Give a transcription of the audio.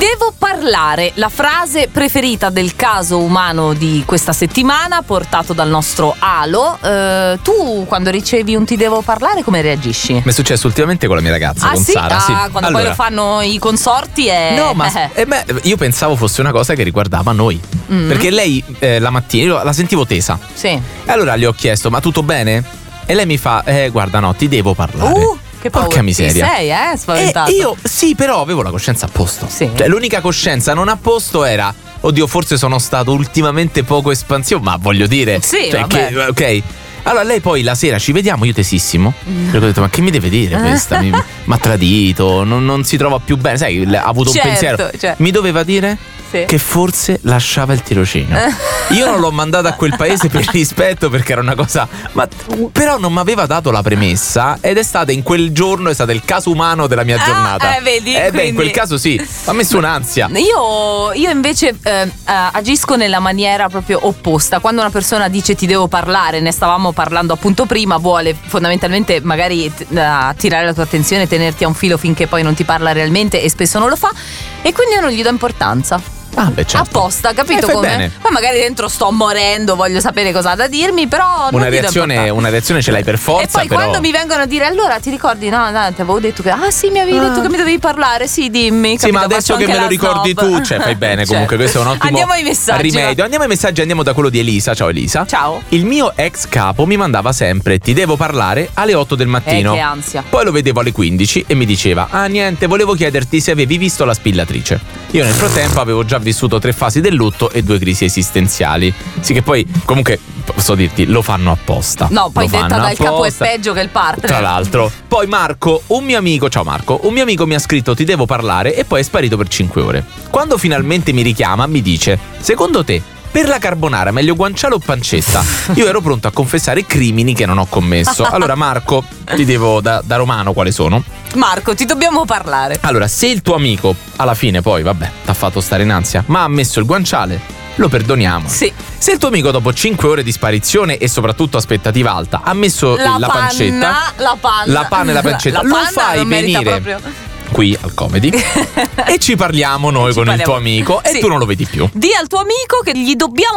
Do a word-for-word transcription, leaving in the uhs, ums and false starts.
devo parlare, la frase preferita del caso umano di questa settimana, portato dal nostro Alo. Eh, tu quando ricevi un ti devo parlare come reagisci? Mi è successo ultimamente con la mia ragazza, ah, con sì? Sara. Ah, sì. quando allora, poi lo fanno i consorti è... No, ma eh beh, io pensavo fosse una cosa che riguardava noi. Mm. Perché lei eh, la mattina io la sentivo tesa. Sì. E allora le ho chiesto: ma tutto bene? E lei mi fa: eh guarda no, ti devo parlare. Uh, che paura. Porca miseria. Sì, sei, eh, spaventato. E io sì, però avevo la coscienza a posto. Sì. Cioè l'unica coscienza non a posto era: oddio, forse sono stato ultimamente poco espansivo. Ma voglio dire, sì, cioè, vabbè. che, ok. Allora lei poi la sera ci vediamo, io tesissimo. Mm. Perché ho detto: ma che mi deve dire questa? Mi ha tradito, non, non si trova più bene. Sai, ha avuto certo, un pensiero. Cioè. Mi doveva dire sì. che forse lasciava il tirocinio. Io non l'ho mandata a quel paese per rispetto, perché era una cosa, ma però non mi aveva dato la premessa, ed è stata in quel giorno, è stato il caso umano della mia ah, giornata. Eh, vedi, eh beh, quindi... in quel caso sì, mi ha messo un'ansia. Io, io invece eh, agisco nella maniera proprio opposta. Quando una persona dice ti devo parlare, ne stavamo parlando appunto prima, vuole fondamentalmente magari uh, attirare la tua attenzione, tenerti a un filo finché poi non ti parla realmente, e spesso non lo fa, e quindi io non gli do importanza. Ah, beh, certo. Apposta, capito eh, come? Poi magari dentro sto morendo, voglio sapere cosa ha da dirmi, però non una gli do reazione, importanza. una reazione ce l'hai per forza. E poi però... quando mi vengono a dire allora ti ricordi, no, no, ti avevo detto che ah sì, mi avevi ah. detto che mi dovevi parlare, sì, dimmi. Sì, capito? ma adesso Faccio che anche me lo la ricordi snob. tu, cioè fai bene, Certo. comunque questo è un ottimo Andiamo ai messaggi, rimedio. va. Andiamo ai messaggi, andiamo da quello di Elisa. Ciao Elisa. Ciao. Il mio ex capo mi mandava sempre ti devo parlare alle otto del mattino. Eh, che ansia. Poi lo vedevo alle quindici e mi diceva ah niente, volevo chiederti se avevi visto La spillatrice. Io nel frattempo avevo già vissuto tre fasi del lutto e due crisi esistenziali. Sì, che poi comunque posso dirti lo fanno apposta. No, poi lo detta fanno dal capo è apposta. peggio che il partner. Tra l'altro. Poi Marco, un mio amico, ciao Marco, un mio amico mi ha scritto ti devo parlare e poi è sparito per cinque ore. Quando finalmente mi richiama mi dice secondo te per la carbonara meglio guanciale o pancetta? Io ero pronto a confessare crimini che non ho commesso. Allora Marco, ti devo da, da romano quali sono? Marco, ti dobbiamo parlare. Allora, se il tuo amico alla fine poi, vabbè, t'ha fatto stare in ansia, ma ha messo il guanciale, lo perdoniamo. Sì. Se il tuo amico dopo cinque ore di sparizione e soprattutto aspettativa alta ha messo La, la panna, pancetta, la panna, la panna e la pancetta, la lo panna fai non merita venire proprio. qui al Comedy e ci parliamo noi Ci con parliamo. il tuo amico e Sì. tu non lo vedi più. Dì al tuo amico che gli dobbiamo